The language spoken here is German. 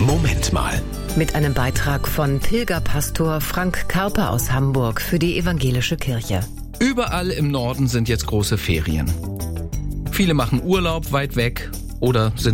Moment mal. Mit einem Beitrag von Pilgerpastor Frank Karpe aus Hamburg für die Evangelische Kirche. Überall im Norden sind jetzt große Ferien. Viele machen Urlaub weit weg oder sind